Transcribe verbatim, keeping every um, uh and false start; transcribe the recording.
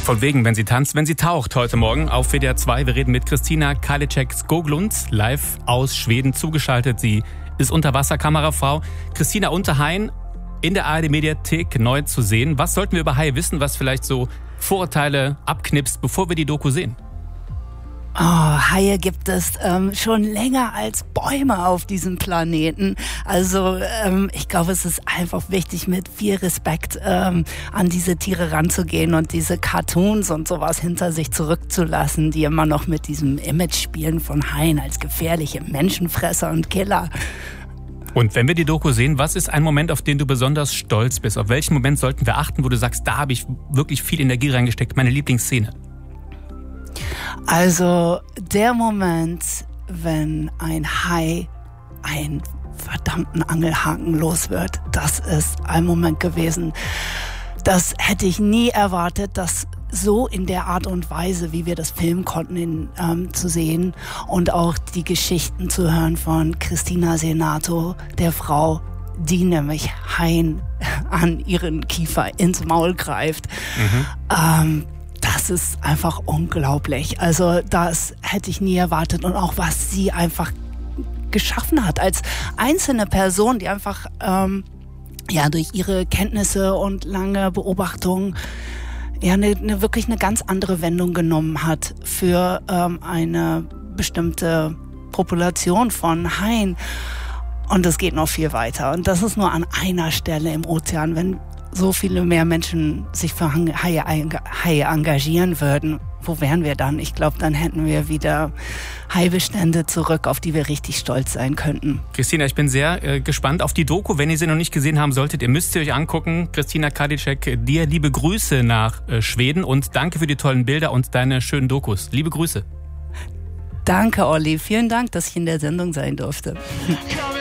Von wegen, wenn sie tanzt, wenn sie taucht, heute Morgen auf W D R zwei. Wir reden mit Christina Karliczek-Skoglund, live aus Schweden zugeschaltet. Sie ist Unterwasserkamerafrau. Christina Unterhain in der A R D-Mediathek neu zu sehen. Was sollten wir über Haie wissen, was vielleicht so Vorurteile abknipst, bevor wir die Doku sehen? Oh, Haie gibt es ähm, schon länger als Bäume auf diesem Planeten. Also ähm, ich glaube, es ist einfach wichtig, mit viel Respekt ähm, an diese Tiere ranzugehen und diese Cartoons und sowas hinter sich zurückzulassen, die immer noch mit diesem Image spielen von Haien als gefährliche Menschenfresser und Killer. Und wenn wir die Doku sehen, was ist ein Moment, auf den du besonders stolz bist? Auf welchen Moment sollten wir achten, wo du sagst, da habe ich wirklich viel Energie reingesteckt, meine Lieblingsszene? Also der Moment, wenn ein Hai einen verdammten Angelhaken los wird, das ist ein Moment gewesen, das hätte ich nie erwartet, dass so in der Art und Weise, wie wir das filmen konnten, in, ähm, zu sehen und auch die Geschichten zu hören von Christina Senato, der Frau, die nämlich Haien an ihren Kiefer ins Maul greift. Mhm. Ähm, Das ist einfach unglaublich. Also das hätte ich nie erwartet. Und auch was sie einfach geschaffen hat als einzelne Person, die einfach ähm, ja durch ihre Kenntnisse und lange Beobachtung ja eine, eine wirklich eine ganz andere Wendung genommen hat für ähm, eine bestimmte Population von Haien. Und es geht noch viel weiter. Und das ist nur an einer Stelle im Ozean, wenn so viele mehr Menschen sich für Haie, Haie engagieren würden, wo wären wir dann? Ich glaube, dann hätten wir wieder Haibestände zurück, auf die wir richtig stolz sein könnten. Christina, ich bin sehr äh, gespannt auf die Doku. Wenn ihr sie noch nicht gesehen haben solltet, ihr müsst sie euch angucken. Christina Karliczek, dir liebe Grüße nach äh, Schweden und danke für die tollen Bilder und deine schönen Dokus. Liebe Grüße. Danke, Olli. Vielen Dank, dass ich in der Sendung sein durfte.